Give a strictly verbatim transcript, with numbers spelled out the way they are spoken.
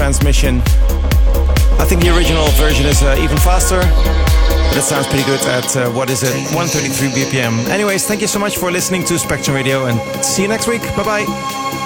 transmission. I think the original version is uh, even faster, but it sounds pretty good at, uh, what is it, one thirty-three B P M. Anyways, thank you so much for listening to Spectrum Radio, and see you next week. Bye-bye.